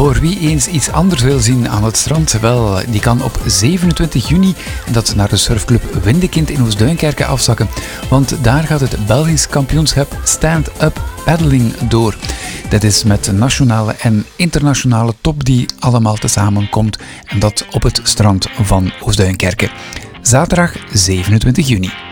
Voor wie eens iets anders wil zien aan het strand, wel, die kan op 27 juni dat naar de surfclub Windekind in Oostduinkerke afzakken. Want daar gaat het Belgisch kampioenschap stand-up paddling door. Dat is met nationale en internationale top die allemaal tezamen komt. En dat op het strand van Oostduinkerke. Zaterdag 27 juni.